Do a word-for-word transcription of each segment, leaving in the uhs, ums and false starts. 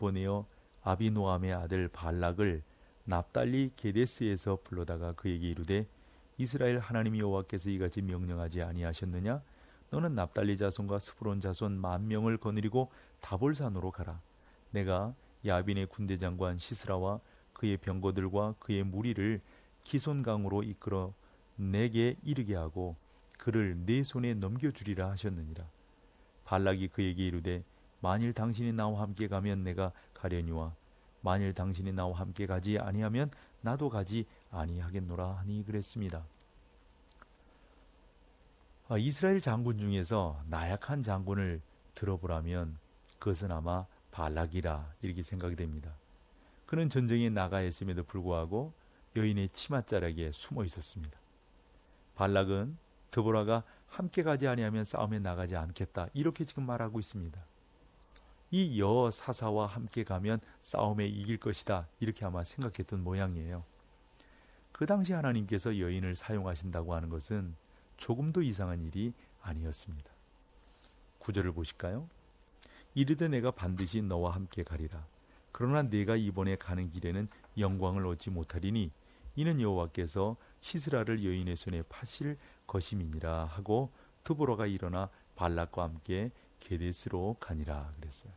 보내어 아비노함의 아들 발락을 납달리 게데스에서 불러다가 그에게 이르되 이스라엘 하나님 여호와께서 이같이 명령하지 아니하셨느냐? 너는 납달리 자손과 스브론 자손 만 명을 거느리고 다볼산으로 가라. 내가 야빈의 군대 장관 시스라와 그의 병거들과 그의 무리를 기손강으로 이끌어 내게 이르게 하고 그를 내 손에 넘겨주리라 하셨느니라. 발락이 그에게 이르되 만일 당신이 나와 함께 가면 내가 가려니와 만일 당신이 나와 함께 가지 아니하면 나도 가지 아니하겠노라 하니 그랬습니다. 아, 이스라엘 장군 중에서 나약한 장군을 들어보라면 그것은 아마 발락이라 이렇게 생각이 됩니다. 그는 전쟁에 나가 있음에도 불구하고 여인의 치맛자락에 숨어 있었습니다. 발락은 드보라가 함께 가지 아니하면 싸움에 나가지 않겠다 이렇게 지금 말하고 있습니다. 이 여사사와 함께 가면 싸움에 이길 것이다 이렇게 아마 생각했던 모양이에요. 그 당시 하나님께서 여인을 사용하신다고 하는 것은 조금도 이상한 일이 아니었습니다. 구절을 보실까요? 이르되 내가 반드시 너와 함께 가리라. 그러나 내가 이번에 가는 길에는 영광을 얻지 못하리니 이는 여호와께서 시스라를 여인의 손에 파실 것임이니라 하고 드보라가 일어나 발락과 함께 게데스로 가니라 그랬어요.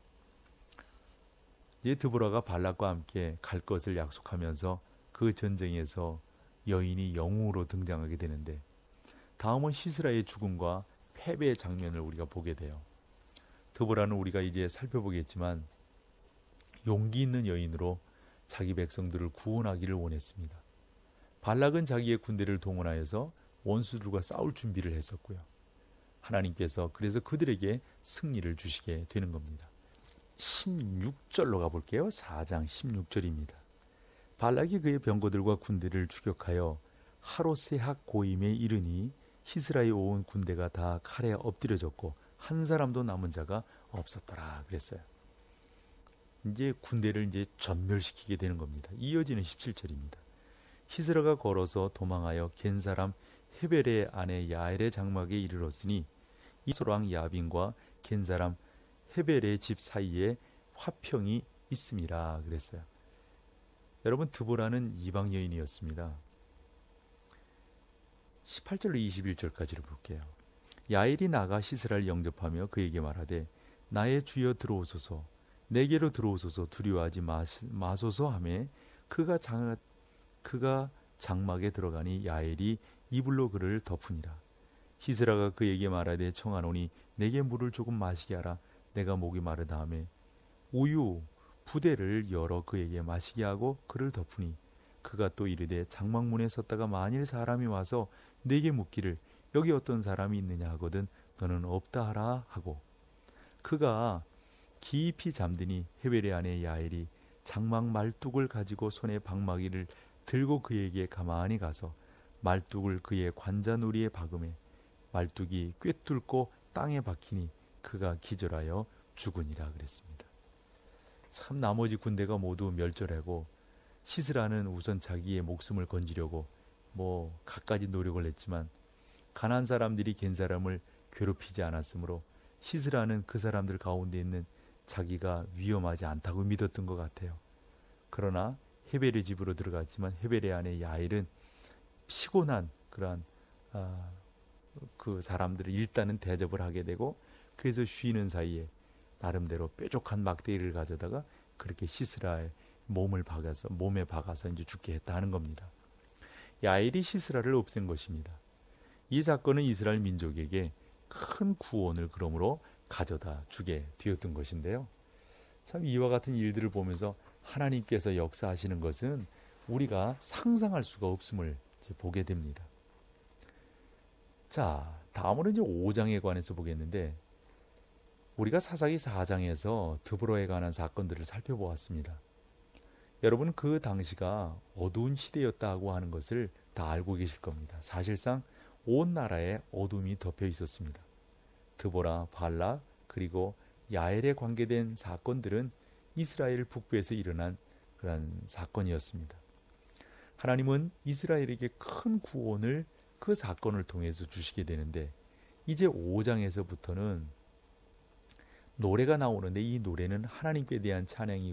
이제 드보라가 발락과 함께 갈 것을 약속하면서 그 전쟁에서 여인이 영웅으로 등장하게 되는데 다음은 시스라의 죽음과 패배의 장면을 우리가 보게 돼요. 드보라는 우리가 이제 살펴보겠지만 용기 있는 여인으로 자기 백성들을 구원하기를 원했습니다. 발락은 자기의 군대를 동원하여서 원수들과 싸울 준비를 했었고요. 하나님께서 그래서 그들에게 승리를 주시게 되는 겁니다. 십육 절로 가볼게요. 사 장 십육 절입니다. 발락이 그의 병거들과 군대를 추격하여 하롯세학 고임에 이르니 시스라에 온 군대가 다 칼에 엎드려졌고 한 사람도 남은 자가 없었더라 그랬어요. 이제 군대를 이제 전멸시키게 되는 겁니다. 이어지는 십칠 절입니다. 시스라가 걸어서 도망하여 겐 사람 헤벨의 아내 야엘의 장막에 이르렀으니 이소랑 야빈과 겐 사람 헤벨의 집 사이에 화평이 있음이라 그랬어요. 여러분 드보라는 이방 여인이었습니다. 십팔 절로 이십일 절까지를 볼게요. 야엘이 나가 시스라를 영접하며 그에게 말하되 나의 주여 들어오소서 내게로 들어오소서 두려워하지 마소서 하매 그가 장 그가 장막에 들어가니 야엘이 이불로 그를 덮으니라. 시스라가 그에게 말하되 청하노니 내게 물을 조금 마시게 하라. 내가 목이 마르다 하매 우유 부대를 열어 그에게 마시게 하고 그를 덮으니 그가 또 이르되 장막문에 섰다가 만일 사람이 와서 내게 묻기를 여기 어떤 사람이 있느냐 하거든 너는 없다 하라 하고 그가 깊이 잠드니 헤벨의 아내 야엘이 장막 말뚝을 가지고 손에 방마기를 들고 그에게 가만히 가서 말뚝을 그의 관자놀이에 박음에 말뚝이 꿰뚫고 땅에 박히니 그가 기절하여 죽으니라 그랬습니다. 참 나머지 군대가 모두 멸절하고 시스라는 우선 자기의 목숨을 건지려고 뭐 갖가지 노력을 했지만 가난한 사람들이 겐 사람을 괴롭히지 않았으므로 시스라는 그 사람들 가운데 있는 자기가 위험하지 않다고 믿었던 것 같아요. 그러나 헤벨의 집으로 들어갔지만 헤벨의 아내 야엘은 피곤한 그러한 아, 그 사람들을 일단은 대접을 하게 되고 그래서 쉬는 사이에 나름대로 뾰족한 막대기를 가져다가 그렇게 시스라의 몸을 박아서 몸에 박아서 이제 죽게 했다 하는 겁니다. 야엘이 시스라를 없앤 것입니다. 이 사건은 이스라엘 민족에게 큰 구원을 그러므로 가져다 주게 되었던 것인데요. 참 이와 같은 일들을 보면서 하나님께서 역사하시는 것은 우리가 상상할 수가 없음을 이제 보게 됩니다. 자, 다음으로 이제 오 장에 관해서 보겠는데 우리가 사사기 사 장에서 드보라에 관한 사건들을 살펴보았습니다. 여러분 그 당시가 어두운 시대였다고 하는 것을 다 알고 계실 겁니다. 사실상 온 나라에 어둠이 덮여 있었습니다. 드보라, 발락, 그리고 야엘에 관계된 사건들은 이스라엘 북부에서 일어난 그런 사건이었습니다. 하나님은 이스라엘에게 큰 구원을 그 사건을 통해서 주시게 되는데 이제 오 장에서부터는 노래가 나오는데 이 노래는 하나님께 대한 찬양이고